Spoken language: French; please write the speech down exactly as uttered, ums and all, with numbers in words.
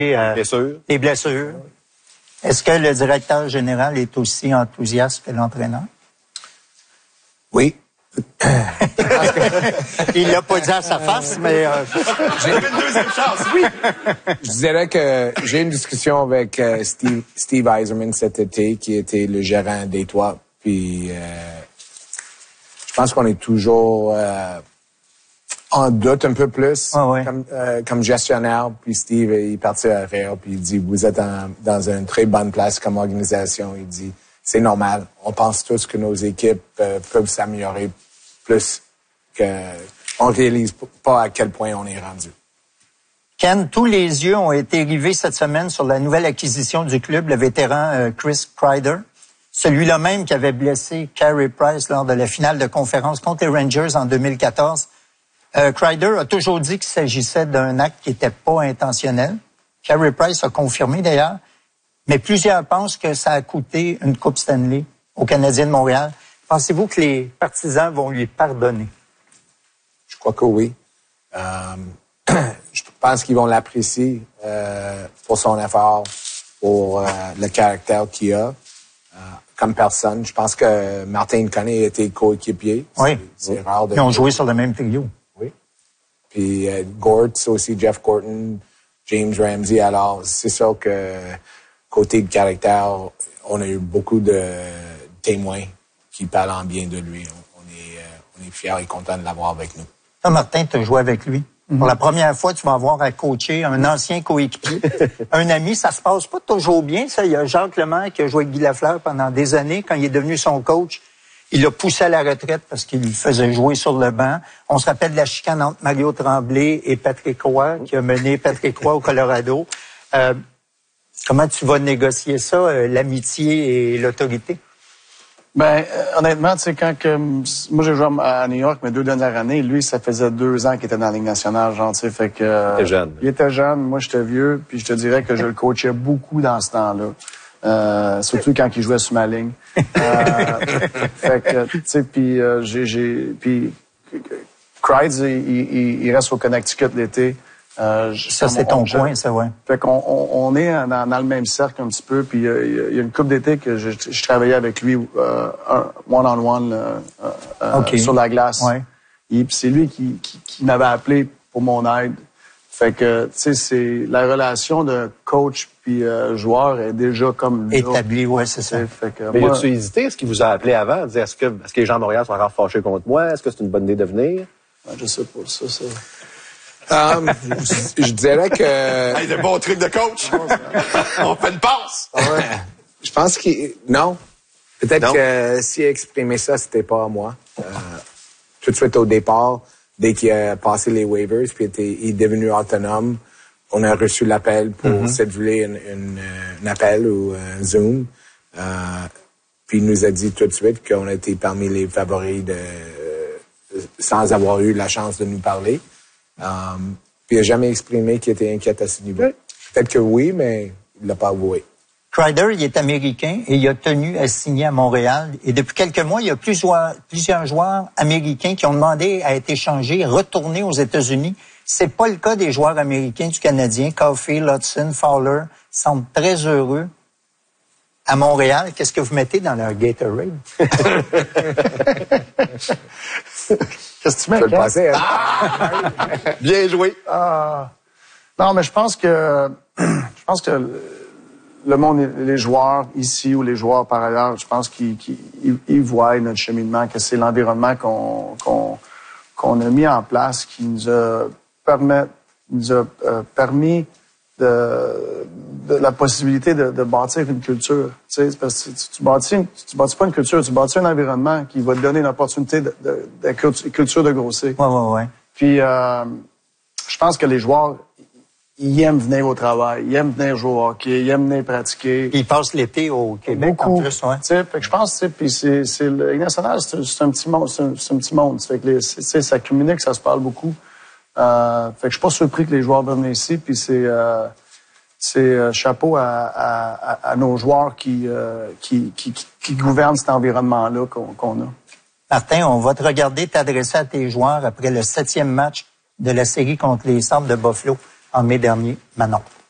euh, blessures. Les blessures. Est-ce que le directeur général est aussi enthousiaste que l'entraîneur? Oui. Il l'a pas dit à sa face, mais... Euh... J'ai une deuxième chance, oui! Je dirais que j'ai une discussion avec euh, Steve, Steve Yzerman cet été, qui était le gérant d'Étoile. Puis euh, je pense qu'on est toujours euh, en doute un peu plus ah ouais. comme, euh, comme gestionnaire. Puis Steve, il est parti à rire, puis il dit, vous êtes en, dans une très bonne place comme organisation. Il dit, c'est normal. On pense tous que nos équipes euh, peuvent s'améliorer plus que on réalise pas à quel point on est rendu. Ken, tous les yeux ont été rivés cette semaine sur la nouvelle acquisition du club, le vétéran euh, Chris Kreider. Celui-là même qui avait blessé Carey Price lors de la finale de conférence contre les Rangers en deux mille quatorze. Euh, Kreider a toujours dit qu'il s'agissait d'un acte qui n'était pas intentionnel. Carey Price a confirmé d'ailleurs. Mais plusieurs pensent que ça a coûté une Coupe Stanley aux Canadiens de Montréal. Pensez-vous que les partisans vont lui pardonner? Je crois que oui. Euh, je pense qu'ils vont l'apprécier euh, pour son effort, pour euh, le caractère qu'il a euh, comme personne. Je pense que Martin Koné était coéquipier. Oui. C'est, c'est rare de... Ils ont joué sur le même trio. Oui. Puis euh, Gort, aussi Jeff Gorton, James Ramsey. Alors, c'est sûr que côté de caractère, on a eu beaucoup de témoins qui parlent en bien de lui. On est, euh, on est fiers et contents de l'avoir avec nous. Toi, Martin, tu as joué avec lui. Mm-hmm. Pour la première fois, tu vas avoir à coacher un ancien coéquipier, un ami. Ça se passe pas toujours bien, ça. Il y a Jacques Lemaire qui a joué avec Guy Lafleur pendant des années. Quand il est devenu son coach, il l'a poussé à la retraite parce qu'il lui faisait jouer sur le banc. On se rappelle de la chicane entre Mario Tremblay et Patrick Roy, qui a mené Patrick Roy au Colorado. Euh, comment tu vas négocier ça, euh, l'amitié et l'autorité? Ben euh, honnêtement, tu sais, quand que moi j'ai joué à New York mes deux dernières années, lui ça faisait deux ans qu'il était dans la Ligue nationale, genre, tu sais, fait que euh, il était jeune. Il était jeune, moi j'étais vieux, puis je te dirais que je le coachais beaucoup dans ce temps-là, euh, surtout quand il jouait sur ma ligne. Euh, fait que tu sais, puis euh, j'ai j'ai puis Kreids, il, il, il reste au Connecticut l'été. Euh, ça, c'est ton point, ça, ouais. Fait qu'on on, on est dans, dans le même cercle un petit peu, puis euh, il y a une couple d'été que je, je travaillais avec lui euh, one-on-one euh, euh, okay. sur la glace. Ouais. Et puis c'est lui qui, qui, qui m'avait appelé pour mon aide. Fait que, tu sais, c'est la relation de coach puis euh, joueur est déjà comme... établie, ouais, c'est ça. Fait que, mais moi, as-tu hésité? Est-ce qu'il vous a appelé avant? Dire, est-ce que, est-ce que les gens de Montréal sont encore fâchés contre moi? Est-ce que c'est une bonne idée de venir? Je sais pas, ça, ça... Um, je, je dirais que... Hey, de bons trucs de coach! On fait une passe! Ouais. Je pense qu'il... Non. Peut-être non. que s'il a exprimé ça, c'était pas à moi. Euh, tout de suite au départ, dès qu'il a passé les waivers, puis était, il est devenu autonome, on a reçu l'appel pour mm-hmm. céduler une, une, un appel ou un Zoom. Euh, puis il nous a dit tout de suite qu'on était parmi les favoris de, sans avoir eu la chance de nous parler. Um, puis il n'a jamais exprimé qu'il était inquiet à ce niveau. Oui. Peut-être que oui, mais il ne l'a pas avoué. Kreider, il est américain et il a tenu à signer à Montréal. Et depuis quelques mois, il y a plusieurs, plusieurs joueurs américains qui ont demandé à être échangés, retournés aux États-Unis. C'est pas le cas des joueurs américains du Canadien. Caulfield, Hudson, Fowler semblent très heureux à Montréal. Qu'est-ce que vous mettez dans leur Gatorade? Qu'est-ce que tu mets? Je peux le passer, hein? Ah! Bien joué. Ah. Non, mais je pense que je pense que le monde, les joueurs ici ou les joueurs par ailleurs, je pense qu'ils, qu'ils ils voient notre cheminement, que c'est l'environnement qu'on qu'on qu'on a mis en place qui nous a permis, nous a euh, permis de, de la possibilité de, de bâtir une culture. Tu sais, parce que tu, tu bâtis, une, tu bâtis pas une culture, tu bâtis un environnement qui va te donner une opportunité de, de, de culture de grossir. Ouais, ouais, ouais. Puis, euh, je pense que les joueurs, ils aiment venir au travail, ils aiment venir jouer au hockey, ils aiment venir pratiquer. Ils passent l'été au Québec, beaucoup, en plus, ouais. Tu sais, fait que je pense, tu sais, puis c'est, c'est le Ligue nationale, c'est, c'est un petit monde, c'est un, c'est un petit monde. Fait que les, tu sais, ça communique, ça se parle beaucoup. Euh, fait que je suis pas surpris que les joueurs viennent ici, puis c'est, euh, c'est euh, chapeau à, à, à, à nos joueurs qui, euh, qui, qui, qui, qui gouvernent cet environnement-là qu'on, qu'on a. Martin, on va te regarder t'adresser à tes joueurs après le septième match de la série contre les Sabres de Buffalo en mai dernier. Manon.